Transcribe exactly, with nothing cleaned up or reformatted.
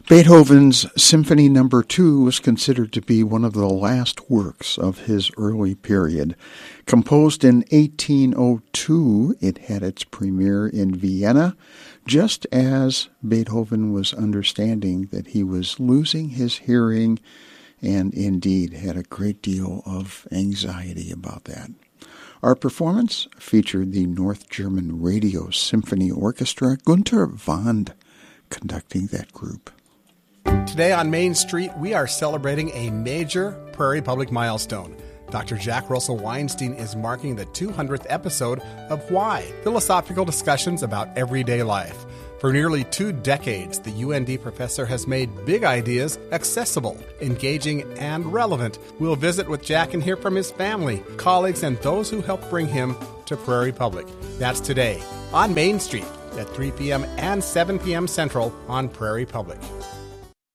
Beethoven's Symphony Number Two was considered to be one of the last works of his early period. Composed in eighteen oh two, it had its premiere in Vienna, just as Beethoven was understanding that he was losing his hearing and indeed had a great deal of anxiety about that. Our performance featured the North German Radio Symphony Orchestra, Gunther Wand conducting that group. Today on Main Street, we are celebrating a major Prairie Public milestone. Doctor Jack Russell Weinstein is marking the two hundredth episode of Why? Philosophical discussions about everyday life. For nearly two decades, the U N D professor has made big ideas accessible, engaging, and relevant. We'll visit with Jack and hear from his family, colleagues, and those who helped bring him to Prairie Public. That's today on Main Street at three p.m. and seven p.m. Central on Prairie Public.